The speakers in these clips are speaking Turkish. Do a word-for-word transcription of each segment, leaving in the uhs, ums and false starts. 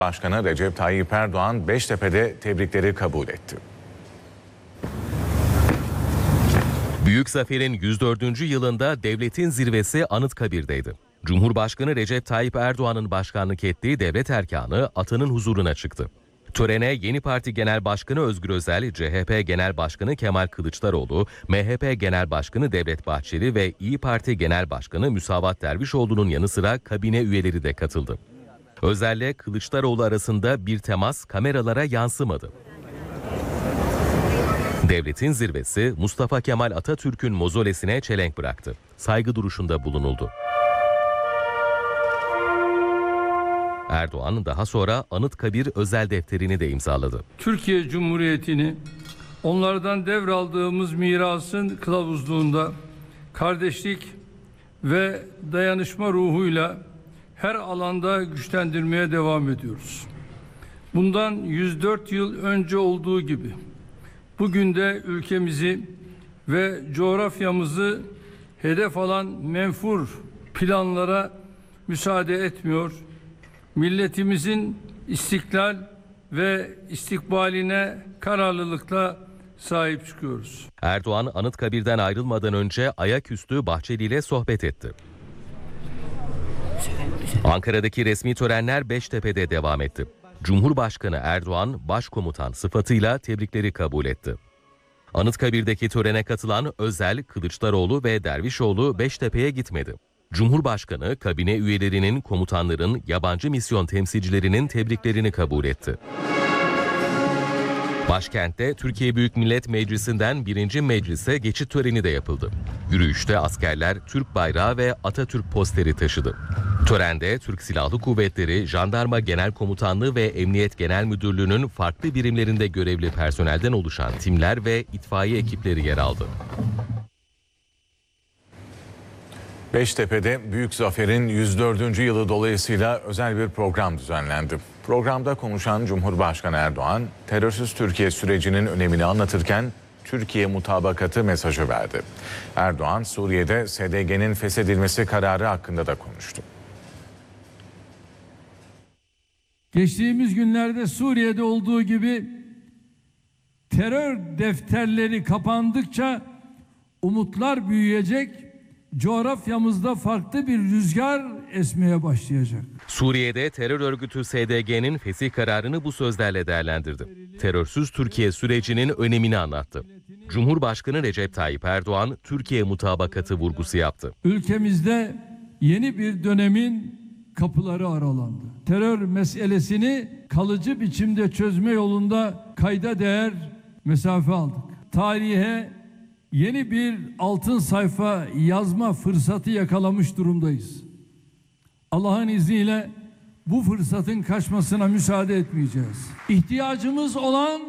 Başkanı Recep Tayyip Erdoğan Beştepe'de tebrikleri kabul etti. Büyük zaferin yüz dördüncü yılında devletin zirvesi Anıtkabir'deydi. Cumhurbaşkanı Recep Tayyip Erdoğan'ın başkanlık ettiği devlet erkanı atanın huzuruna çıktı. Törene Yeni Parti Genel Başkanı Özgür Özel, C H P Genel Başkanı Kemal Kılıçdaroğlu, M H P Genel Başkanı Devlet Bahçeli ve İyi Parti Genel Başkanı Müsavat Dervişoğlu'nun yanı sıra kabine üyeleri de katıldı. Özel'le Kılıçdaroğlu arasında bir temas kameralara yansımadı. Devletin zirvesi Mustafa Kemal Atatürk'ün mozolesine çelenk bıraktı. Saygı duruşunda bulunuldu. Erdoğan daha sonra Anıtkabir özel defterini de imzaladı. Türkiye Cumhuriyeti'ni onlardan devraldığımız mirasın kılavuzluğunda kardeşlik ve dayanışma ruhuyla her alanda güçlendirmeye devam ediyoruz. Bundan yüz dört yıl önce olduğu gibi bugün de ülkemizi ve coğrafyamızı hedef alan menfur planlara müsaade etmiyor. Milletimizin istiklal ve istikbaline kararlılıkla sahip çıkıyoruz. Erdoğan Anıtkabir'den ayrılmadan önce ayaküstü Bahçeli ile sohbet etti. Ankara'daki resmi törenler Beştepe'de devam etti. Cumhurbaşkanı Erdoğan başkomutan sıfatıyla tebrikleri kabul etti. Anıtkabir'deki törene katılan Özel, Kılıçdaroğlu ve Dervişoğlu Beştepe'ye gitmedi. Cumhurbaşkanı kabine üyelerinin, komutanların, yabancı misyon temsilcilerinin tebriklerini kabul etti. Başkentte Türkiye Büyük Millet Meclisi'nden birinci meclise geçit töreni de yapıldı. Yürüyüşte askerler Türk bayrağı ve Atatürk posteri taşıdı. Törende Türk Silahlı Kuvvetleri, Jandarma Genel Komutanlığı ve Emniyet Genel Müdürlüğü'nün farklı birimlerinde görevli personelden oluşan timler ve itfaiye ekipleri yer aldı. Beştepe'de Büyük Zafer'in yüz dördüncü yılı dolayısıyla özel bir program düzenlendi. Programda konuşan Cumhurbaşkanı Erdoğan, terörsüz Türkiye sürecinin önemini anlatırken Türkiye mutabakatı mesajı verdi. Erdoğan, Suriye'de S D G'nin feshedilmesi kararı hakkında da konuştu. Geçtiğimiz günlerde Suriye'de olduğu gibi terör defterleri kapandıkça umutlar büyüyecek, coğrafyamızda farklı bir rüzgar esmeye başlayacak. Suriye'de terör örgütü S D G'nin fesih kararını bu sözlerle değerlendirdi. Terörsüz Türkiye sürecinin önemini anlattı. Cumhurbaşkanı Recep Tayyip Erdoğan, Türkiye mutabakatı vurgusu yaptı. Ülkemizde yeni bir dönemin kapıları aralandı. Terör meselesini kalıcı biçimde çözme yolunda kayda değer mesafe aldık. Tarihe yeni bir altın sayfa yazma fırsatı yakalamış durumdayız. Allah'ın izniyle bu fırsatın kaçmasına müsaade etmeyeceğiz. İhtiyacımız olan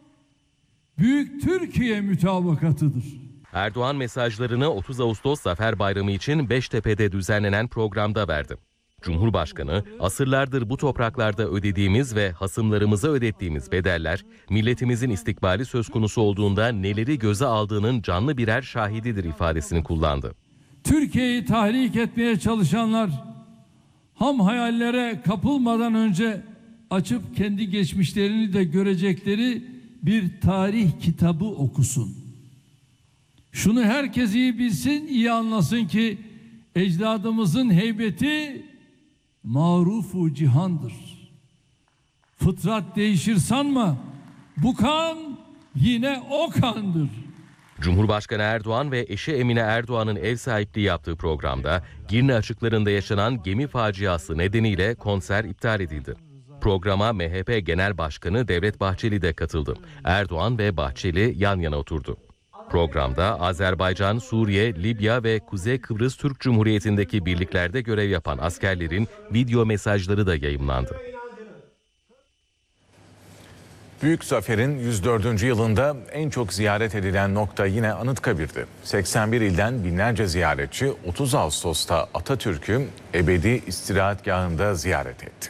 Büyük Türkiye mutabakatıdır. Erdoğan mesajlarını otuz Ağustos Zafer Bayramı için Beştepe'de düzenlenen programda verdi. Cumhurbaşkanı, asırlardır bu topraklarda ödediğimiz ve hasımlarımıza ödettiğimiz bedeller, milletimizin istikbali söz konusu olduğunda neleri göze aldığının canlı birer şahididir ifadesini kullandı. Türkiye'yi tahrik etmeye çalışanlar, ham hayallere kapılmadan önce açıp kendi geçmişlerini de görecekleri bir tarih kitabı okusun. Şunu herkes iyi bilsin, iyi anlasın ki ecdadımızın heybeti marufu cihandır. Fıtrat değişir sanma, bu kan yine o kandır. Cumhurbaşkanı Erdoğan ve eşi Emine Erdoğan'ın ev sahipliği yaptığı programda Girne açıklarında yaşanan gemi faciası nedeniyle konser iptal edildi. Programa M H P Genel Başkanı Devlet Bahçeli de katıldı. Erdoğan ve Bahçeli yan yana oturdu. Programda Azerbaycan, Suriye, Libya ve Kuzey Kıbrıs Türk Cumhuriyeti'ndeki birliklerde görev yapan askerlerin video mesajları da yayımlandı. Büyük Zafer'in yüz dördüncü yılında en çok ziyaret edilen nokta yine Anıtkabir'di. seksen bir ilden binlerce ziyaretçi otuz Ağustos'ta Atatürk'ü ebedi istirahatgahında ziyaret etti.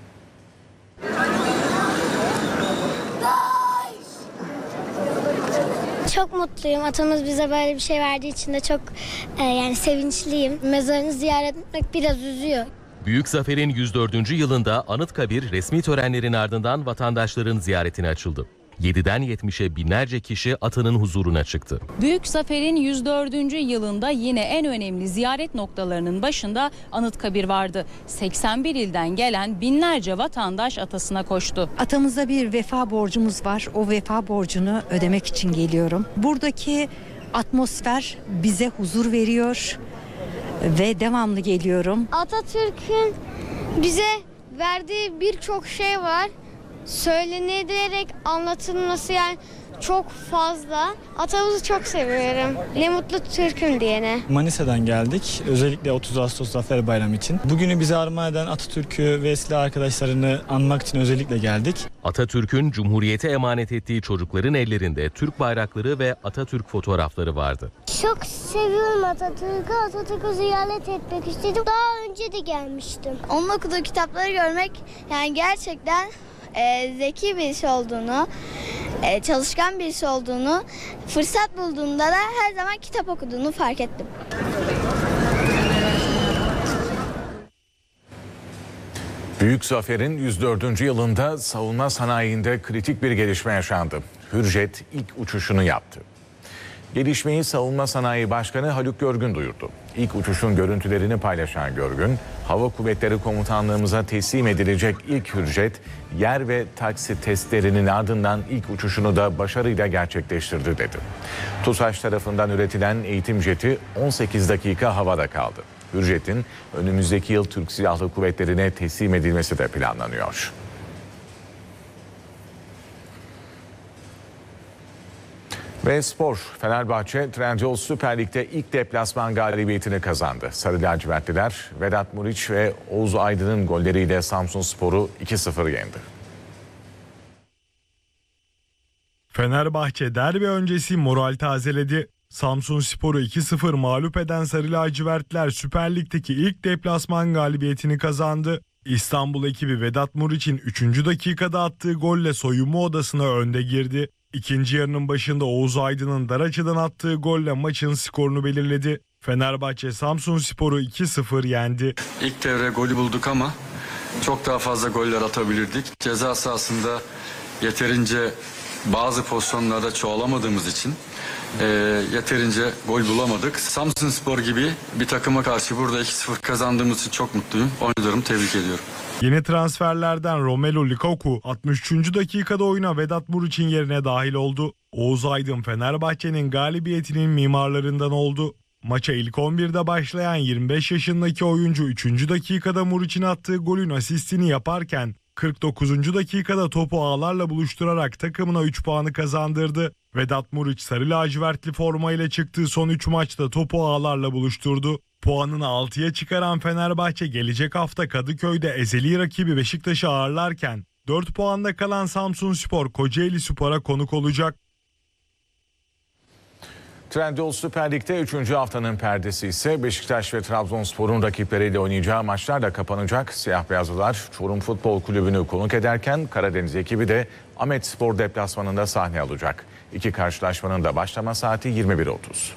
Çok mutluyum. Atamız bize böyle bir şey verdiği için de çok e, yani sevinçliyim. Mezarını ziyaret etmek biraz üzüyor. Büyük Zafer'in yüz dördüncü yılında Anıtkabir resmi törenlerin ardından vatandaşların ziyaretine açıldı. yediden yetmişe binlerce kişi atının huzuruna çıktı. Büyük Zafer'in yüz dördüncü yılında yine en önemli ziyaret noktalarının başında Anıtkabir vardı. seksen bir ilden gelen binlerce vatandaş atasına koştu. Atamıza bir vefa borcumuz var. O vefa borcunu ödemek için geliyorum. Buradaki atmosfer bize huzur veriyor ve devamlı geliyorum. Atatürk'ün bize verdiği birçok şey var. Söylenilerek anlatılması yani çok fazla. Atamızı çok seviyorum. Ne mutlu Türk'üm diyene. Manisa'dan geldik. Özellikle otuz Ağustos Zafer Bayramı için. Bugünü bize armağan eden Atatürk'ü ve silah arkadaşlarını anmak için özellikle geldik. Atatürk'ün Cumhuriyete emanet ettiği çocukların ellerinde Türk bayrakları ve Atatürk fotoğrafları vardı. Çok seviyorum Atatürk'ü. Atatürk'ü ziyaret etmek istedim. Daha önce de gelmiştim. Onun okuduğu kitapları görmek yani gerçekten e, zeki birisi olduğunu, e, çalışkan birisi olduğunu, fırsat bulduğunda da her zaman kitap okuduğunu fark ettim. Büyük Zafer'in yüz dördüncü yılında savunma sanayinde kritik bir gelişme yaşandı. Hürjet ilk uçuşunu yaptı. Gelişmeyi Savunma Sanayi Başkanı Haluk Görgün duyurdu. İlk uçuşun görüntülerini paylaşan Görgün, Hava Kuvvetleri Komutanlığımıza teslim edilecek ilk Hürjet, yer ve taksi testlerinin ardından ilk uçuşunu da başarıyla gerçekleştirdi dedi. TUSAŞ tarafından üretilen eğitim jeti on sekiz dakika havada kaldı. Hürjet'in önümüzdeki yıl Türk Silahlı Kuvvetleri'ne teslim edilmesi de planlanıyor. Ve spor, Fenerbahçe Trendyol Süper Lig'de ilk deplasman galibiyetini kazandı. Sarı lacivertliler Vedat Muriç ve Oğuz Aydın'ın golleriyle Samsunspor'u iki sıfır yendi. Fenerbahçe derbi öncesi moral tazeledi. Samsunspor'u iki sıfır mağlup eden Sarı lacivertliler Süper Lig'deki ilk deplasman galibiyetini kazandı. İstanbul ekibi Vedat Muriç'in üçüncü dakikada attığı golle soyunma odasına önde girdi. İkinci yarının başında Oğuz Aydın'ın dar açıdan attığı golle maçın skorunu belirledi. Fenerbahçe Samsunspor'u iki sıfır yendi. İlk devre golü bulduk ama çok daha fazla goller atabilirdik. Ceza sahasında yeterince bazı pozisyonlarda çoğalamadığımız için e, yeterince gol bulamadık. Samsunspor gibi bir takıma karşı burada iki sıfır kazandığımız için çok mutluyum. Oyuncularımı tebrik ediyorum. Yeni transferlerden Romelu Lukaku altmış üçüncü dakikada oyuna Vedat Muriç'in yerine dahil oldu. Oğuz Aydın Fenerbahçe'nin galibiyetinin mimarlarından oldu. Maça ilk on birde başlayan yirmi beş yaşındaki oyuncu üçüncü dakikada Muriç'in attığı golün asistini yaparken kırk dokuzuncu dakikada topu ağlarla buluşturarak takımına üç puanı kazandırdı. Vedat Muriç sarı lacivertli formayla çıktığı son üç maçta topu ağlarla buluşturdu. Puanını altıya çıkaran Fenerbahçe gelecek hafta Kadıköy'de ezeli rakibi Beşiktaş'ı ağırlarken dört puanda kalan Samsunspor Kocaelispor'a konuk olacak. Trendyol Süper Lig'de üçüncü haftanın perdesi ise Beşiktaş ve Trabzonspor'un rakipleriyle oynayacağı maçlarla kapanacak. Siyah beyazlılar Çorum Futbol Kulübü'nü konuk ederken Karadeniz ekibi de Ahmetspor deplasmanında sahne alacak. İki karşılaşmanın da başlama saati yirmi bir otuz.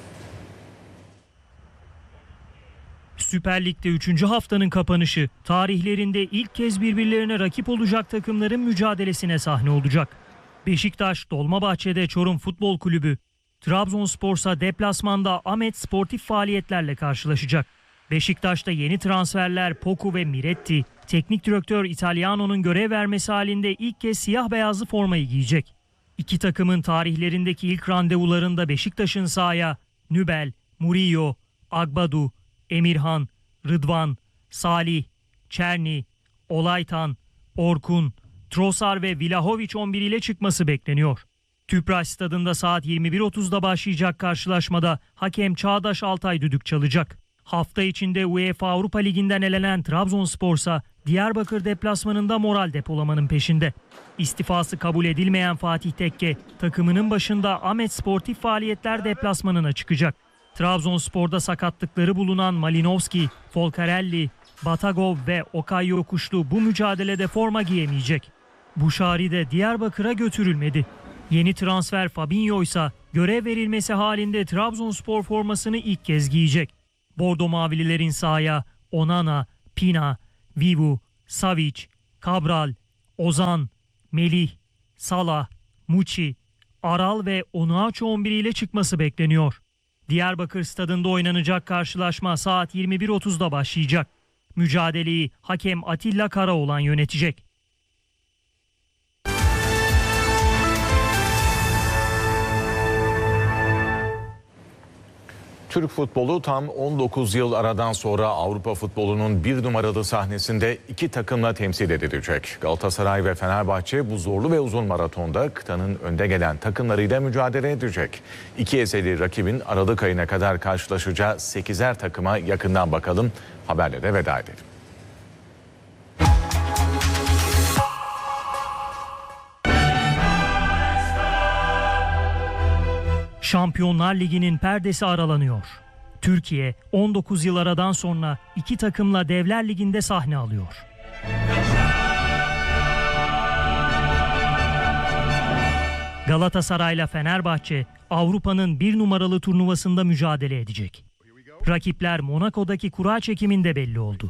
Süper Lig'de üçüncü haftanın kapanışı tarihlerinde ilk kez birbirlerine rakip olacak takımların mücadelesine sahne olacak. Beşiktaş Dolmabahçe'de Çorum Futbol Kulübü, Trabzonspor'sa deplasmanda Ahmet sportif faaliyetlerle karşılaşacak. Beşiktaş'ta yeni transferler Poku ve Miretti, teknik direktör Italiano'nun görev vermesi halinde ilk kez siyah beyazlı formayı giyecek. İki takımın tarihlerindeki ilk randevularında Beşiktaş'ın sahaya Nübel, Murillo, Agbadu, Emirhan, Rıdvan, Salih, Çerni, Olaytan, Orkun, Trossard ve Vlahovic on bir ile çıkması bekleniyor. Tüpraş Stadında saat yirmi bir otuzda başlayacak karşılaşmada hakem Çağdaş Altay düdük çalacak. Hafta içinde UEFA Avrupa Ligi'nden elenen Trabzonspor'sa Diyarbakır deplasmanında moral depolamanın peşinde. İstifası kabul edilmeyen Fatih Tekke takımının başında Ahmet Sportif Faaliyetler deplasmanına çıkacak. Trabzonspor'da sakatlıkları bulunan Malinovski, Folcarelli, Batagov ve Okay Yokuşlu bu mücadelede forma giyemeyecek. Buşari de Diyarbakır'a götürülmedi. Yeni transfer Fabinho ise görev verilmesi halinde Trabzonspor formasını ilk kez giyecek. Bordo Mavililerin sahaya Onana, Pina, Vivu, Savic, Cabral, Ozan, Melih, Salah, Muçi, Aral ve Onuachu on bir ile çıkması bekleniyor. Diyarbakır Stadında oynanacak karşılaşma saat yirmi bir otuzda başlayacak. Mücadeleyi hakem Atilla Karaoğlan yönetecek. Türk futbolu tam on dokuz yıl aradan sonra Avrupa futbolunun bir numaralı sahnesinde iki takımla temsil edilecek. Galatasaray ve Fenerbahçe bu zorlu ve uzun maratonda kıtanın önde gelen takımlarıyla mücadele edecek. İki ezeli rakibin Aralık ayına kadar karşılaşacağı sekizer takıma yakından bakalım. Haberlere veda edelim. Şampiyonlar Ligi'nin perdesi aralanıyor. Türkiye on dokuz yıl aradan sonra iki takımla Devler Ligi'nde sahne alıyor. Galatasaray'la Fenerbahçe Avrupa'nın bir numaralı turnuvasında mücadele edecek. Rakipler Monaco'daki kura çekiminde belli oldu.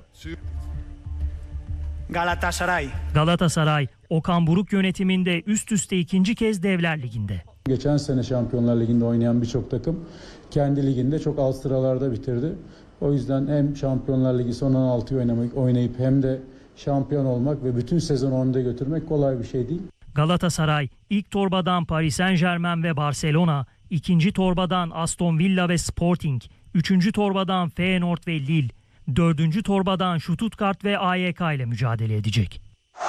Galatasaray. Galatasaray, Okan Buruk yönetiminde üst üste ikinci kez Devler Ligi'nde. Geçen sene Şampiyonlar Ligi'nde oynayan birçok takım kendi liginde çok alt sıralarda bitirdi. O yüzden hem Şampiyonlar Ligi son on altıyı oynamak, oynayıp hem de şampiyon olmak ve bütün sezonu önde götürmek kolay bir şey değil. Galatasaray ilk torbadan Paris Saint-Germain ve Barcelona, ikinci torbadan Aston Villa ve Sporting, üçüncü torbadan Feyenoord ve Lille, dördüncü torbadan Stuttgart ve A Y K ile mücadele edecek.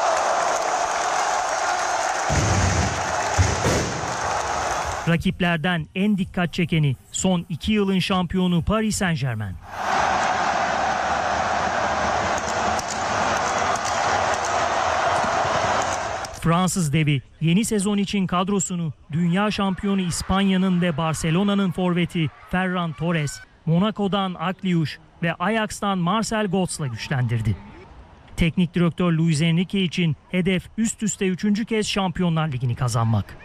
Rakiplerden en dikkat çekeni son iki yılın şampiyonu Paris Saint-Germain. Fransız devi yeni sezon için kadrosunu dünya şampiyonu İspanya'nın ve Barcelona'nın forveti Ferran Torres, Monaco'dan Akliuş ve Ajax'tan Marcel Gotz'la güçlendirdi. Teknik direktör Luis Enrique için hedef üst üste üçüncü kez Şampiyonlar Ligi'ni kazanmak.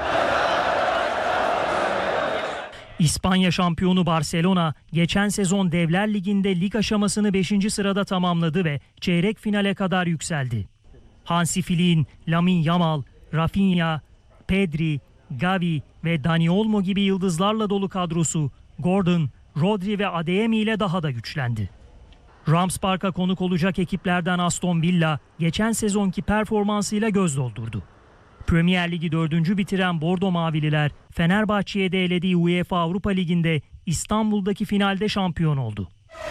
İspanya şampiyonu Barcelona geçen sezon Devler Ligi'nde lig aşamasını beşinci sırada tamamladı ve çeyrek finale kadar yükseldi. Hansi Flick'in Lamine Yamal, Rafinha, Pedri, Gavi ve Dani Olmo gibi yıldızlarla dolu kadrosu Gordon, Rodri ve Adeyemi ile daha da güçlendi. Rams Park'a konuk olacak ekiplerden Aston Villa geçen sezonki performansıyla göz doldurdu. Premier Ligi dördüncü bitiren Bordo Mavililer Fenerbahçe'ye de elediği UEFA Avrupa Ligi'nde İstanbul'daki finalde şampiyon oldu.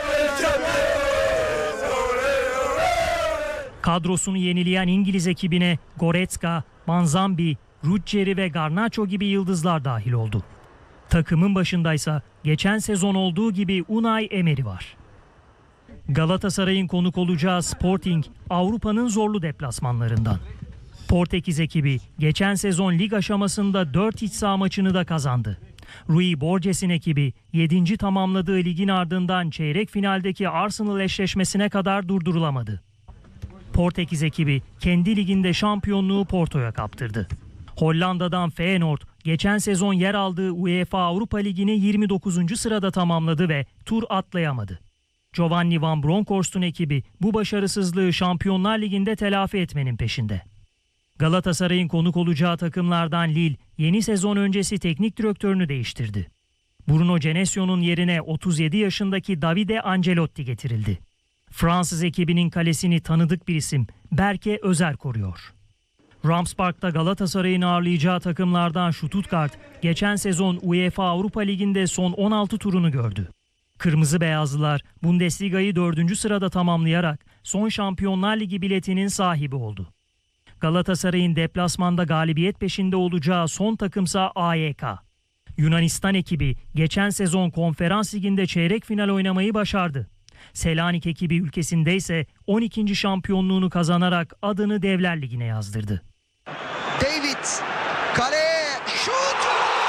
Kadrosunu yenileyen İngiliz ekibine Goretzka, Manzambi, Ruggeri ve Garnacho gibi yıldızlar dahil oldu. Takımın başındaysa geçen sezon olduğu gibi Unai Emery var. Galatasaray'ın konuk olacağı Sporting Avrupa'nın zorlu deplasmanlarından. Portekiz ekibi geçen sezon lig aşamasında dört iç saha maçını da kazandı. Rui Borges'in ekibi yedinci tamamladığı ligin ardından çeyrek finaldeki Arsenal eşleşmesine kadar durdurulamadı. Portekiz ekibi kendi liginde şampiyonluğu Porto'ya kaptırdı. Hollanda'dan Feyenoord geçen sezon yer aldığı UEFA Avrupa Ligi'ni yirmi dokuzuncu sırada tamamladı ve tur atlayamadı. Giovanni Van Bronckhorst'un ekibi bu başarısızlığı Şampiyonlar Ligi'nde telafi etmenin peşinde. Galatasaray'ın konuk olacağı takımlardan Lille yeni sezon öncesi teknik direktörünü değiştirdi. Bruno Genesio'nun yerine otuz yedi yaşındaki Davide Ancelotti getirildi. Fransız ekibinin kalesini tanıdık bir isim Berke Özer koruyor. Rams Park'ta Galatasaray'ın ağırlayacağı takımlardan Stuttgart geçen sezon UEFA Avrupa Ligi'nde son on altı turunu gördü. Kırmızı Beyazlılar Bundesliga'yı dördüncü sırada tamamlayarak son Şampiyonlar Ligi biletinin sahibi oldu. Galatasaray'ın deplasmanda galibiyet peşinde olacağı son takımsa A Y K. Yunanistan ekibi geçen sezon Konferans Ligi'nde çeyrek final oynamayı başardı. Selanik ekibi ülkesinde ise on ikinci şampiyonluğunu kazanarak adını Devler Ligi'ne yazdırdı. David, kale, şut!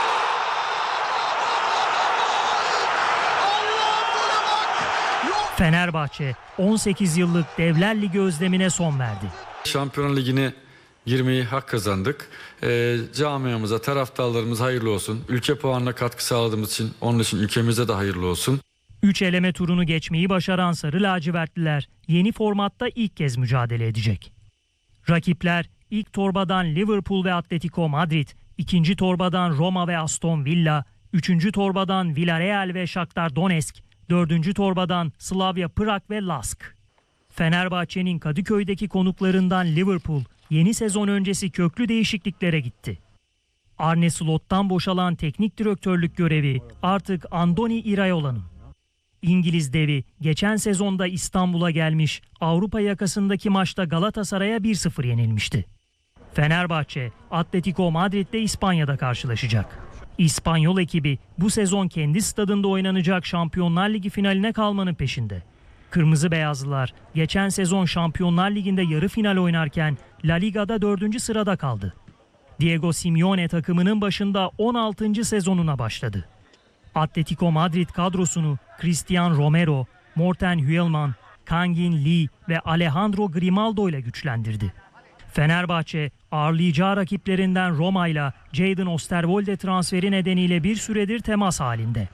Fenerbahçe on sekiz yıllık Devler Ligi özlemine son verdi. Şampiyonlar Ligi'ne girmeyi hak kazandık. E, camiamıza, taraftarlarımıza hayırlı olsun. Ülke puanına katkı sağladığımız için, onun için ülkemize de hayırlı olsun. üç eleme turunu geçmeyi başaran Sarı Lacivertliler yeni formatta ilk kez mücadele edecek. Rakipler ilk torbadan Liverpool ve Atletico Madrid, ikinci torbadan Roma ve Aston Villa, üçüncü torbadan Villarreal ve Shakhtar Donetsk, dördüncü torbadan Slavia Prag ve Lask. Fenerbahçe'nin Kadıköy'deki konuklarından Liverpool yeni sezon öncesi köklü değişikliklere gitti. Arne Slot'tan boşalan teknik direktörlük görevi artık Andoni Iraiola'nın. İngiliz devi geçen sezonda İstanbul'a gelmiş, Avrupa yakasındaki maçta Galatasaray'a bir sıfır yenilmişti. Fenerbahçe, Atletico Madrid'le İspanya'da karşılaşacak. İspanyol ekibi bu sezon kendi stadında oynanacak Şampiyonlar Ligi finaline kalmanın peşinde. Kırmızı Beyazlılar geçen sezon Şampiyonlar Ligi'nde yarı final oynarken La Liga'da dördüncü sırada kaldı. Diego Simeone takımının başında on altıncı sezonuna başladı. Atletico Madrid kadrosunu Cristian Romero, Morten Huelman, Kangin Lee ve Alejandro Grimaldo ile güçlendirdi. Fenerbahçe ağırlayacağı rakiplerinden Roma ile Jadon Osterwolde transferi nedeniyle bir süredir temas halinde.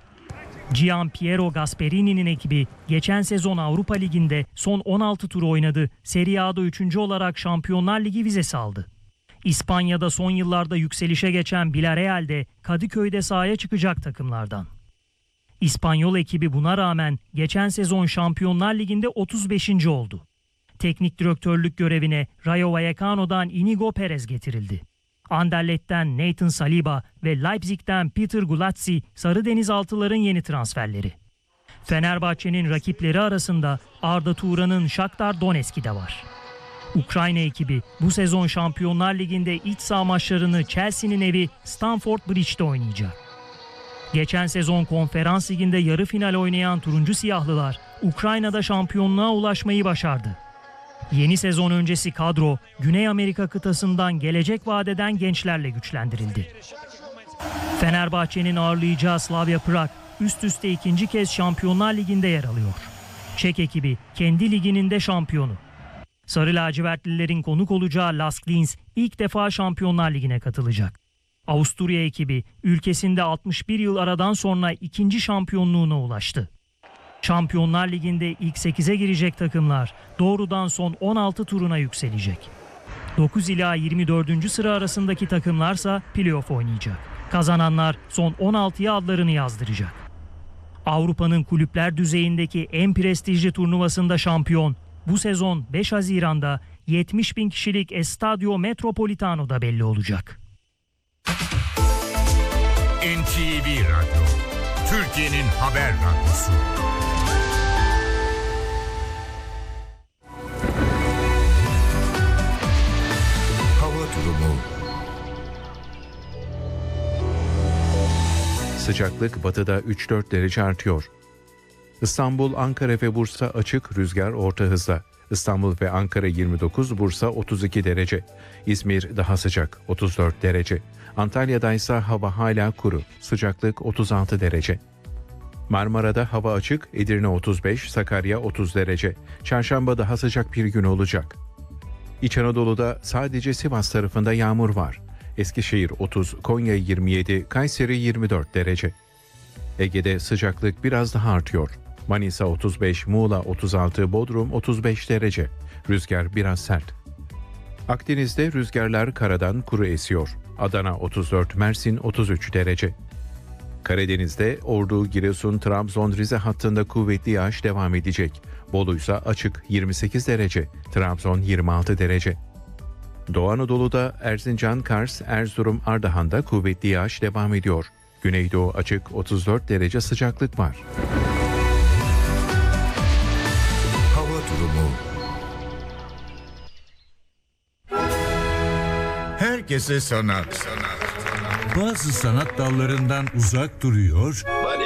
Gianpiero Gasperini'nin ekibi geçen sezon Avrupa Ligi'nde son on altı turu oynadı. Serie A'da üçüncü olarak Şampiyonlar Ligi vizesi aldı. İspanya'da son yıllarda yükselişe geçen Villarreal de Kadıköy'de sahaya çıkacak takımlardan. İspanyol ekibi buna rağmen geçen sezon Şampiyonlar Ligi'nde otuz beşinci oldu. Teknik direktörlük görevine Rayo Vallecano'dan Inigo Perez getirildi. Anderlet'ten Nathan Saliba ve Leipzig'ten Peter Gulazzi Sarı Denizaltıların yeni transferleri. Fenerbahçe'nin rakipleri arasında Arda Turan'ın Shakhtar Donetsk'i de var. Ukrayna ekibi bu sezon Şampiyonlar Ligi'nde iç saha maçlarını Chelsea'nin evi Stamford Bridge'de oynayacak. Geçen sezon Konferans Ligi'nde yarı final oynayan turuncu siyahlılar Ukrayna'da şampiyonluğa ulaşmayı başardı. Yeni sezon öncesi kadro Güney Amerika kıtasından gelecek vadeden gençlerle güçlendirildi. Fenerbahçe'nin ağırlayacağı Slavia Prag üst üste ikinci kez Şampiyonlar Ligi'nde yer alıyor. Çek ekibi kendi liginin de şampiyonu. Sarı lacivertlilerin konuk olacağı Lask Linz ilk defa Şampiyonlar Ligi'ne katılacak. Avusturya ekibi ülkesinde altmış bir yıl aradan sonra ikinci şampiyonluğuna ulaştı. Şampiyonlar Ligi'nde ilk sekize girecek takımlar doğrudan son on altı turuna yükselecek. dokuz ila yirmi dördüncü sıra arasındaki takımlarsa playoff oynayacak. Kazananlar son on altıya adlarını yazdıracak. Avrupa'nın kulüpler düzeyindeki en prestijli turnuvasında şampiyon bu sezon beş Haziran'da yetmiş bin kişilik Estadio Metropolitano'da belli olacak. N T V Radyo, Türkiye'nin haber radyosu. Hava durumu. Sıcaklık batıda üç dört derece artıyor. İstanbul, Ankara ve Bursa açık, rüzgar orta hızla. İstanbul ve Ankara yirmi dokuz, Bursa otuz iki derece. İzmir daha sıcak, otuz dört derece. Antalya'da ise hava hala kuru, sıcaklık otuz altı derece. Marmara'da hava açık, Edirne otuz beş, Sakarya otuz derece. Çarşamba daha sıcak bir gün olacak. İç Anadolu'da sadece Sivas tarafında yağmur var. Eskişehir otuz, Konya yirmi yedi, Kayseri yirmi dört derece. Ege'de sıcaklık biraz daha artıyor. Manisa otuz beş, Muğla otuz altı, Bodrum otuz beş derece. Rüzgar biraz sert. Akdeniz'de rüzgarlar karadan kuru esiyor. Adana otuz dört, Mersin otuz üç derece. Karadeniz'de Ordu, Giresun, Trabzon, Rize hattında kuvvetli yağış devam edecek. Bolu ise açık, yirmi sekiz derece. Trabzon yirmi altı derece. Doğu Anadolu'da Erzincan, Kars, Erzurum, Ardahan'da kuvvetli yağış devam ediyor. Güneydoğu açık, otuz dört derece sıcaklık var. Hava durumu. Herkese sanat. Bazı sanat dallarından uzak duruyor,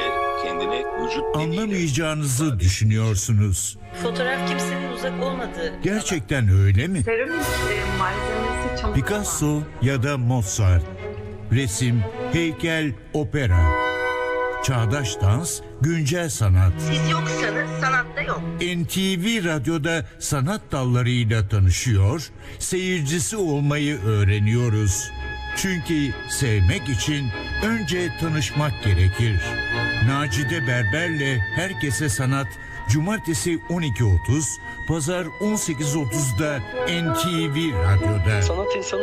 anlamayacağınızı düşünüyorsunuz. Fotoğraf kimsenin uzak olmadığı. Gerçekten öyle mi? Serum malzemesi çamur. Picasso ya da Mozart. Resim, heykel, opera. Çağdaş dans, güncel sanat. Siz yoksanız sanatta yok. N T V Radyo'da sanat dallarıyla tanışıyor, seyircisi olmayı öğreniyoruz. Çünkü sevmek için önce tanışmak gerekir. Nacide Berber'le Herkese Sanat Cumartesi on iki otuz, Pazar on sekiz otuzda N T V Radyo'da. Sanat insanı